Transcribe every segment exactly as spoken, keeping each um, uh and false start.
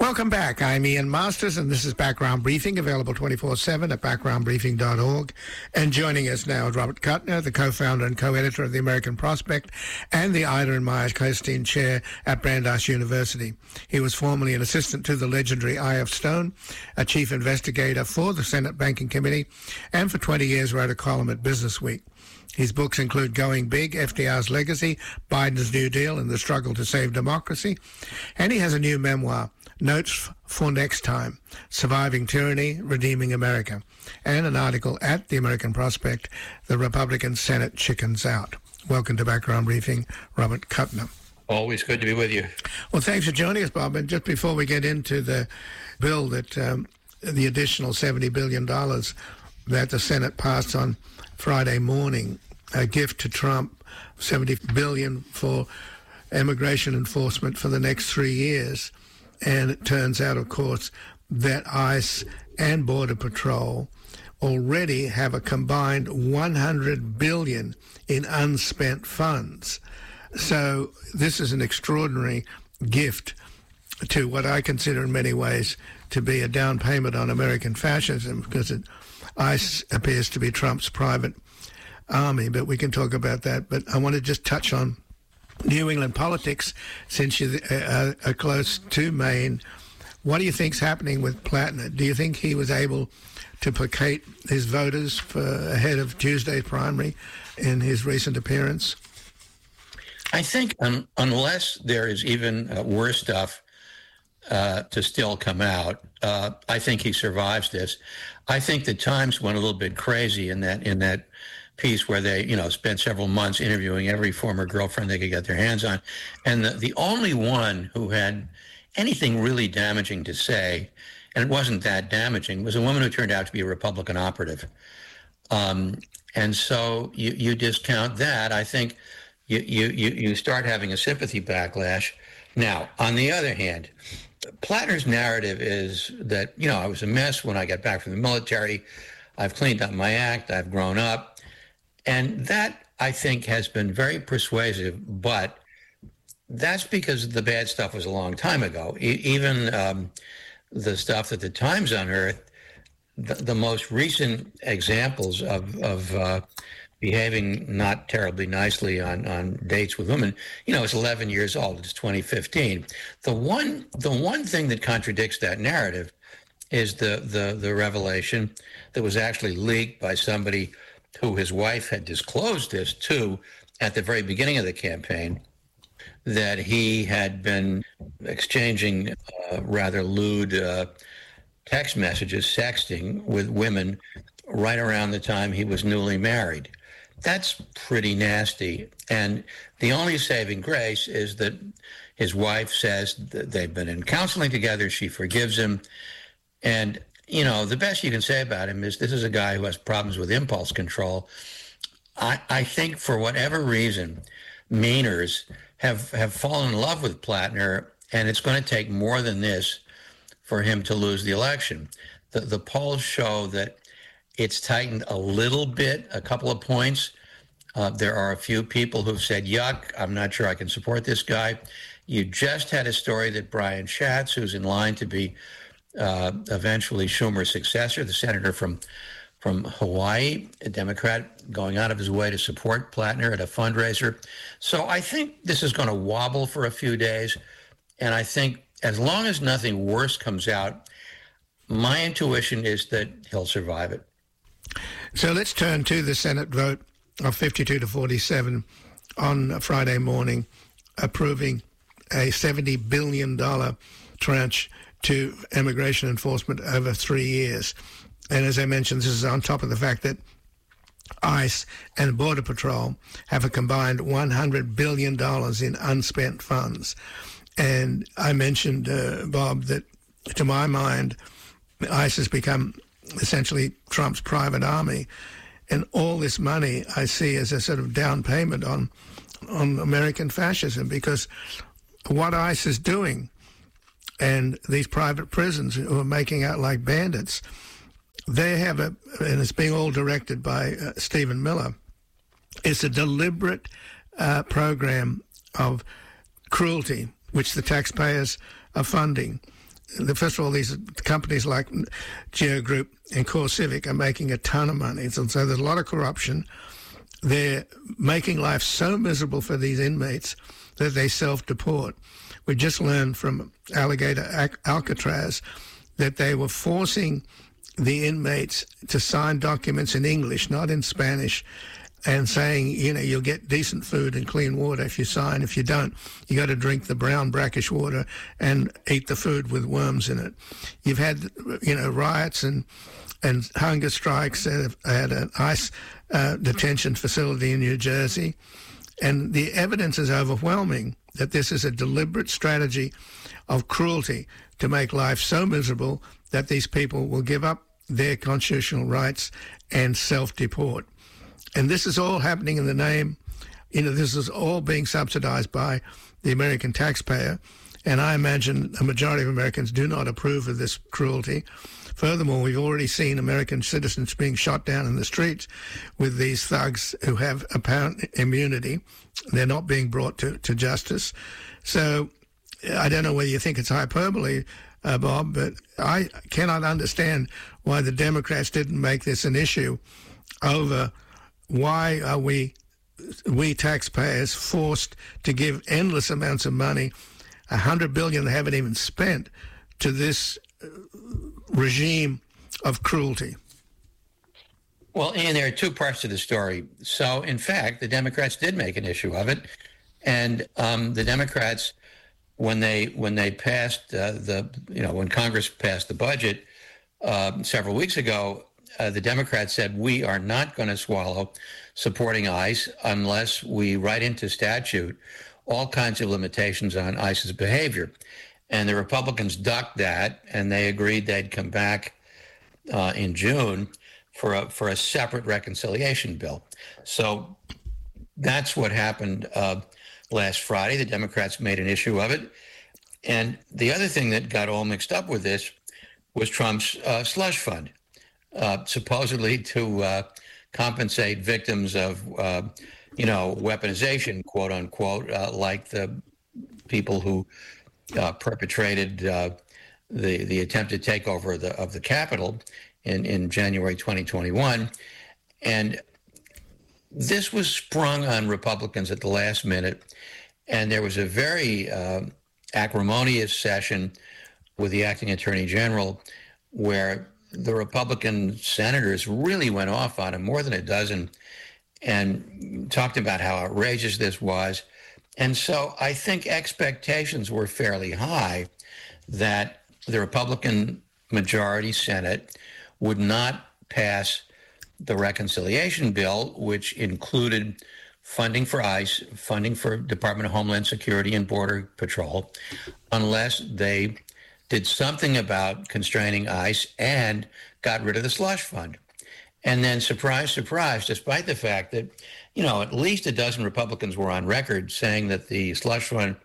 Welcome back. I'm Ian Masters, and this is Background Briefing, available twenty-four seven at background briefing dot org. And joining us now is Robert Kuttner, the co-founder and co-editor of the American Prospect and the Ida and Meyer Costin Chair at Brandeis University. He was formerly an assistant to the legendary I F Stone, a chief investigator for the Senate Banking Committee, and for twenty years wrote a column at Business Week. His books include Going Big, F D R's Legacy, Biden's New Deal, and the Struggle to Save Democracy. And he has a new memoir, Notes for Next Time, Surviving Tyranny, Redeeming America, and an article at the American Prospect, The Republican Senate Chickens Out. Welcome to Background Briefing, Robert Kuttner. Always good to be with you. Well, thanks for joining us, Bob. And just before we get into the bill that um, the additional seventy billion dollars that the Senate passed on Friday morning, a gift to Trump, seventy billion dollars for immigration enforcement for the next three years. And it turns out, of course, that ICE and Border Patrol already have a combined one hundred billion dollars in unspent funds. So this is an extraordinary gift to what I consider in many ways to be a down payment on American fascism, because it, ICE appears to be Trump's private army, but we can talk about that. But I want to just touch on New England politics, since you uh, are close to Maine. What do you think's happening with Plattner? Do you think he was able to placate his voters for ahead of Tuesday's primary in his recent appearance? I think um, unless there is even uh, worse stuff uh, to still come out, uh, I think he survives this. I think the Times went a little bit crazy in that in that. piece where they, you know, spent several months interviewing every former girlfriend they could get their hands on. And the, the only one who had anything really damaging to say, and it wasn't that damaging, was a woman who turned out to be a Republican operative. Um, and so you, you discount that. I think you, you, you, you start having a sympathy backlash. Now, on the other hand, Plattner's narrative is that, you know, I was a mess when I got back from the military. I've cleaned up my act. I've grown up. And that, I think, has been very persuasive, but that's because the bad stuff was a long time ago. E- even um, the stuff that the Times unearthed, the, the most recent examples of, of uh, behaving not terribly nicely on, on dates with women, you know, it's eleven years old. It's twenty fifteen. The one, the one thing that contradicts that narrative is the, the, the revelation that was actually leaked by somebody who his wife had disclosed this to at the very beginning of the campaign, that he had been exchanging uh, rather lewd uh, text messages, sexting with women right around the time he was newly married. That's pretty nasty. And the only saving grace is that his wife says that they've been in counseling together, she forgives him, and you know, the best you can say about him is this is a guy who has problems with impulse control. I, I think for whatever reason, Mainers have, have fallen in love with Plattner, and it's going to take more than this for him to lose the election. The, the polls show that it's tightened a little bit, a couple of points. Uh, there are a few people who've said, yuck, I'm not sure I can support this guy. You just had a story that Brian Schatz, who's in line to be Uh, eventually Schumer's successor, the senator from from Hawaii, a Democrat, going out of his way to support Plattner at a fundraiser. So I think this is going to wobble for a few days. And I think as long as nothing worse comes out, my intuition is that he'll survive it. So let's turn to the Senate vote of fifty-two to forty-seven on Friday morning, approving a seventy billion dollars tranche to immigration enforcement over three years. And as I mentioned, this is on top of the fact that ICE and Border Patrol have a combined one hundred billion dollars in unspent funds. And I mentioned, uh, Bob, that to my mind, ICE has become essentially Trump's private army. And all this money I see as a sort of down payment on, on American fascism, because what ICE is doing and these private prisons who are making out like bandits, they have a, and it's being all directed by uh, Stephen Miller, it's a deliberate uh, program of cruelty, which the taxpayers are funding. first of all, these companies like Geo Group and CoreCivic are making a ton of money. And so there's a lot of corruption. They're making life so miserable for these inmates that they self-deport. We just learned from Alligator Alcatraz that they were forcing the inmates to sign documents in English, not in Spanish, and saying, you know, you'll get decent food and clean water if you sign. If you don't, you got to drink the brown brackish water and eat the food with worms in it. You've had, you know, riots and and hunger strikes at, at an ICE uh, detention facility in New Jersey. And the evidence is overwhelming that this is a deliberate strategy of cruelty to make life so miserable that these people will give up their constitutional rights and self-deport. And this is all happening in the name, you know, this is all being subsidized by the American taxpayer. And I imagine a majority of Americans do not approve of this cruelty. Furthermore, we've already seen American citizens being shot down in the streets with these thugs who have apparent immunity. They're not being brought to, to justice. So I don't know whether you think it's hyperbole, uh, Bob, but I cannot understand why the Democrats didn't make this an issue over why are we, we taxpayers, forced to give endless amounts of money, a hundred billion they haven't even spent, to this regime of cruelty. Well, Ian, there are two parts to the story. So, in fact, the Democrats did make an issue of it, and um, the Democrats, when they when they passed uh, the, you know, when Congress passed the budget uh, several weeks ago, uh, the Democrats said we are not going to swallow supporting ICE unless we write into statute all kinds of limitations on ICE's behavior. And the Republicans ducked that, and they agreed they'd come back uh, in June for a, for a separate reconciliation bill. So that's what happened uh, last Friday. The Democrats made an issue of it. And the other thing that got all mixed up with this was Trump's uh, slush fund, uh, supposedly to uh, compensate victims of, uh, you know, weaponization, quote unquote, uh, like the people who Uh, perpetrated uh, the the attempted takeover of the of the Capitol in, in January twenty twenty-one, and this was sprung on Republicans at the last minute, and there was a very uh, acrimonious session with the acting Attorney General where the Republican senators really went off on him, more than a dozen, and talked about how outrageous this was. And so I think expectations were fairly high that the Republican majority Senate would not pass the reconciliation bill, which included funding for ICE, funding for Department of Homeland Security and Border Patrol, unless they did something about constraining ICE and got rid of the slush fund. And then, surprise, surprise, despite the fact that, you know, at least a dozen Republicans were on record saying that the slush fund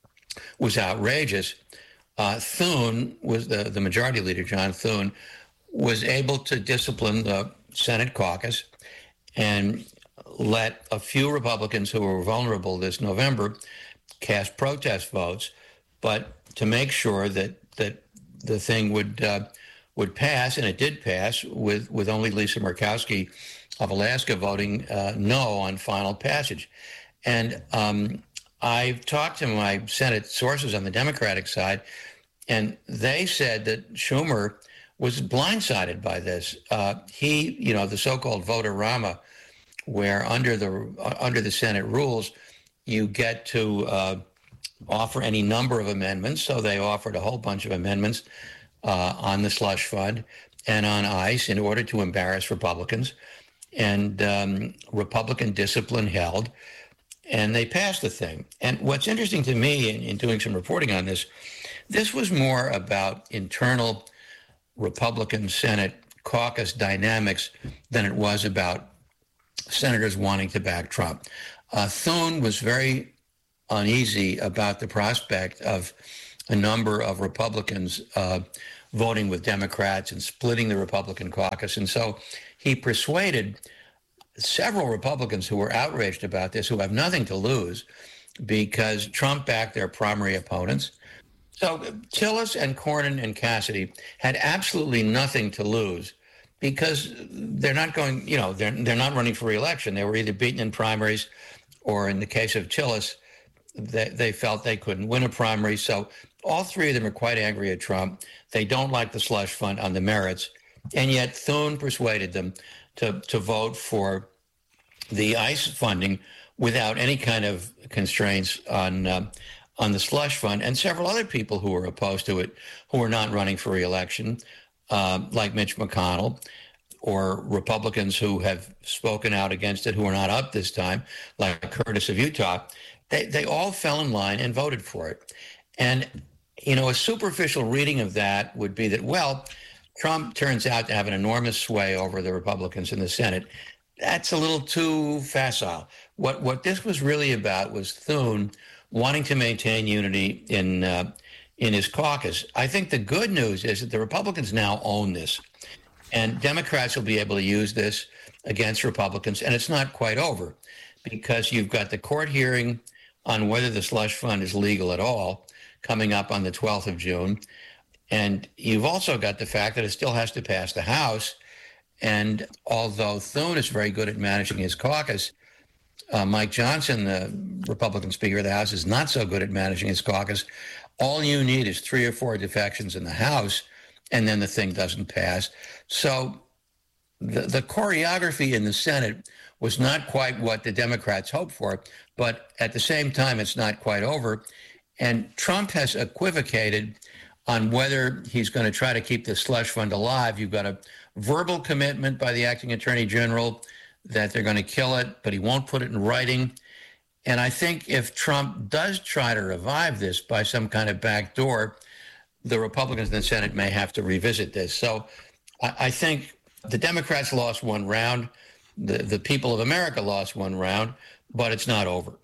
was outrageous, uh, Thune, was the, the majority leader, John Thune, was able to discipline the Senate caucus and let a few Republicans who were vulnerable this November cast protest votes, but to make sure that, that the thing would uh, would pass, and it did pass, with, with only Lisa Murkowski of Alaska voting uh, no on final passage. And um, I've talked to my Senate sources on the Democratic side, and they said that Schumer was blindsided by this. Uh, he, you know, the so-called vote-a-rama, where under the uh, under the Senate rules, you get to uh, offer any number of amendments. So they offered a whole bunch of amendments uh, on the slush fund and on ICE in order to embarrass Republicans. And um, Republican discipline held, and they passed the thing. And what's interesting to me in, in doing some reporting on this, this was more about internal Republican Senate caucus dynamics than it was about senators wanting to back Trump. Uh, Thune was very uneasy about the prospect of a number of Republicans uh, voting with Democrats and splitting the Republican caucus. And so he persuaded several Republicans who were outraged about this, who have nothing to lose because Trump backed their primary opponents. So Tillis and Cornyn and Cassidy had absolutely nothing to lose because they're not going, you know, they're, they're not running for re-election. They were either beaten in primaries or in the case of Tillis, they, they felt they couldn't win a primary. So all three of them are quite angry at Trump. They don't like the slush fund on the merits. And yet Thune persuaded them to, to vote for the ICE funding without any kind of constraints on uh, on the slush fund, and several other people who were opposed to it who were not running for re-election, uh, like Mitch McConnell, or Republicans who have spoken out against it who are not up this time, like Curtis of Utah. They, they all fell in line and voted for it. And, you know, a superficial reading of that would be that, well, Trump turns out to have an enormous sway over the Republicans in the Senate. That's a little too facile. What what this was really about was Thune wanting to maintain unity in uh, in his caucus. I think the good news is that the Republicans now own this, and Democrats will be able to use this against Republicans, and it's not quite over because you've got the court hearing on whether the slush fund is legal at all coming up on the twelfth of June, and you've also got the fact that it still has to pass the House. And although Thune is very good at managing his caucus, uh, Mike Johnson, the Republican Speaker of the House, is not so good at managing his caucus. All you need is three or four defections in the House, and then the thing doesn't pass. So the, the choreography in the Senate was not quite what the Democrats hoped for, but at the same time, it's not quite over. And Trump has equivocated on whether he's going to try to keep the slush fund alive. You've got a verbal commitment by the acting attorney general that they're going to kill it, but he won't put it in writing. And I think if Trump does try to revive this by some kind of back door, the Republicans in the Senate may have to revisit this. So I, I think the Democrats lost one round, the, the people of America lost one round, but it's not over.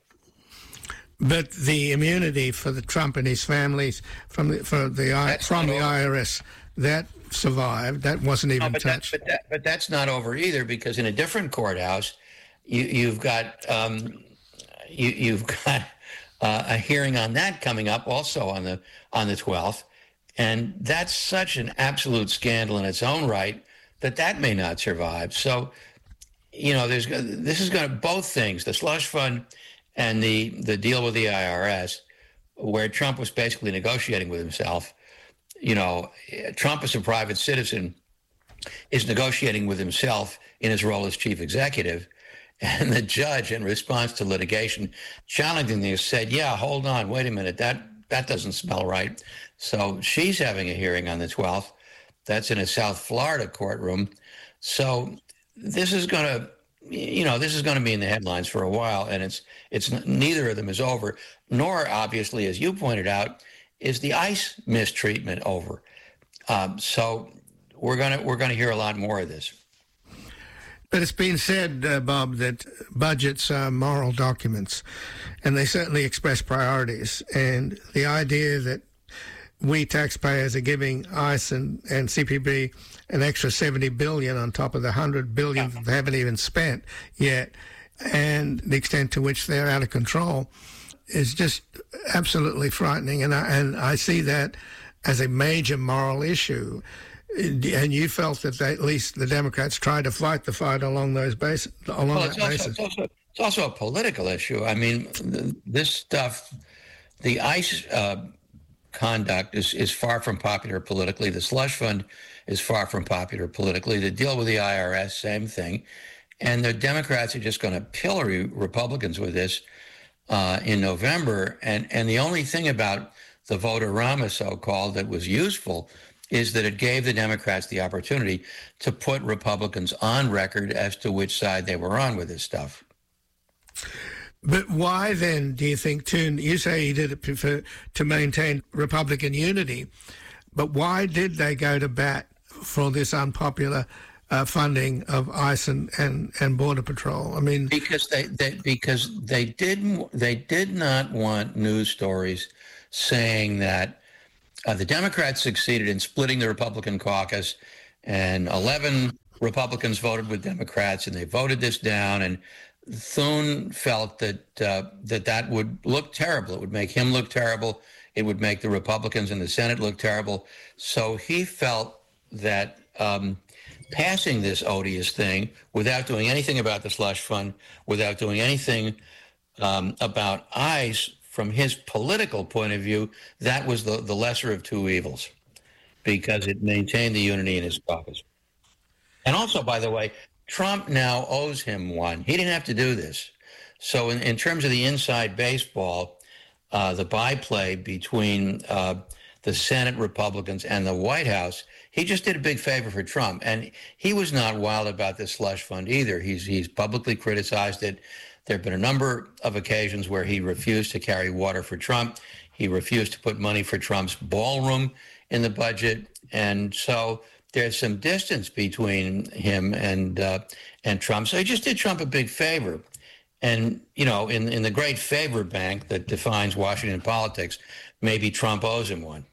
But the immunity for the Trump and his families from the, for the I, from the I R S, that survived. That wasn't even no, but touched. That, but, that, but that's not over either, because in a different courthouse, you, you've got um, you, you've got uh, a hearing on that coming up also on the on the twelfth, and that's such an absolute scandal in its own right that that may not survive. So, you know, there's this is going to both things: the slush fund and the the deal with the I R S, where Trump was basically negotiating with himself. You know, Trump as a private citizen is negotiating with himself in his role as chief executive. And the judge, in response to litigation, challenging this, said, yeah, hold on, wait a minute, that, that doesn't smell right. So she's having a hearing on the twelfth. That's in a South Florida courtroom. So this is going to, you know, this is going to be in the headlines for a while, and it's it's neither of them is over, nor, obviously, as you pointed out, is the ICE mistreatment over. Um, so we're gonna we're gonna hear a lot more of this. But it's been said, uh, Bob, that budgets are moral documents, and they certainly express priorities. And the idea that we taxpayers are giving ICE and, and C P B an extra seventy billion dollars on top of the one hundred billion dollars that they haven't even spent yet, and the extent to which they're out of control, is just absolutely frightening, and I, and I see that as a major moral issue. And you felt that they, at least the Democrats tried to fight the fight along those bases. Along well, that it's also, basis. It's also, it's also a political issue. I mean, this stuff, the ICE uh, conduct is, is far from popular politically. The slush fund is far from popular politically. The deal with the I R S, same thing. And the Democrats are just going to pillory Republicans with this Uh, in November, and, and the only thing about the vote-a-rama, so-called, that was useful is that it gave the Democrats the opportunity to put Republicans on record as to which side they were on with this stuff. But why then do you think, too, you say he did it for, to maintain Republican unity, but why did they go to bat for this unpopular Uh, funding of ICE and, and, and Border Patrol? I mean, because they, they because they didn't they did not want news stories saying that uh, the Democrats succeeded in splitting the Republican caucus, and eleven Republicans voted with Democrats, and they voted this down. And Thune felt that uh, that that would look terrible. It would make him look terrible. It would make the Republicans in the Senate look terrible. So he felt that um, passing this odious thing without doing anything about the slush fund, without doing anything um, about ICE, from his political point of view, that was the, the lesser of two evils, because it maintained the unity in his caucus. And also, by the way, Trump now owes him one. He didn't have to do this. So in, in terms of the inside baseball, uh, the byplay between uh, the Senate Republicans and the White House, he just did a big favor for Trump. And he was not wild about this slush fund either. He's, he's publicly criticized it. There have been a number of occasions where he refused to carry water for Trump. He refused to put money for Trump's ballroom in the budget. And so there's some distance between him and uh, and Trump. So he just did Trump a big favor. And, you know, in, in the great favor bank that defines Washington politics, maybe Trump owes him one.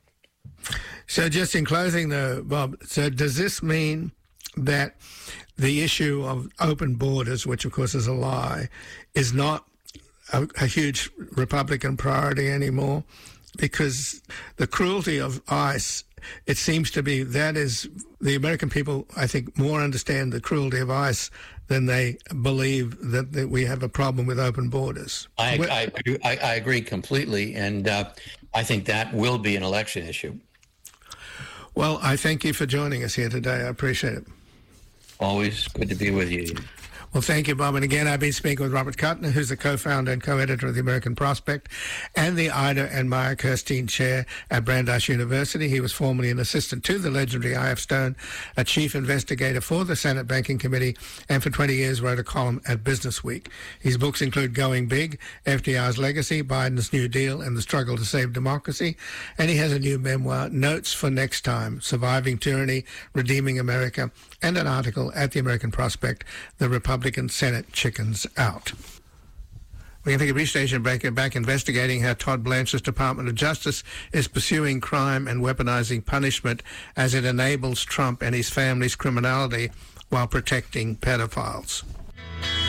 So just in closing, though, Bob, so does this mean that the issue of open borders, which of course is a lie, is not a, a huge Republican priority anymore? Because the cruelty of ICE, it seems to be that is, the American people, I think, more understand the cruelty of ICE than they believe that, that we have a problem with open borders. I, I, I, I agree completely, and uh, I think that will be an election issue. Well, I thank you for joining us here today. I appreciate it. Always good to be with you. Well, thank you, Bob. And again, I've been speaking with Robert Kuttner, who's the co-founder and co-editor of the American Prospect and the Ida and Maya Kirstein Chair at Brandeis University. He was formerly an assistant to the legendary I F Stone, a chief investigator for the Senate Banking Committee, and for twenty years wrote a column at Business Week. His books include Going Big, F D R's Legacy, Biden's New Deal, and the Struggle to Save Democracy. And he has a new memoir, Notes for Next Time, Surviving Tyranny, Redeeming America, and an article at the American Prospect, The Republican Senate Chickens Out. We're going to take a brief station break and back investigating how Todd Blanche's Department of Justice is pursuing crime and weaponizing punishment as it enables Trump and his family's criminality while protecting pedophiles.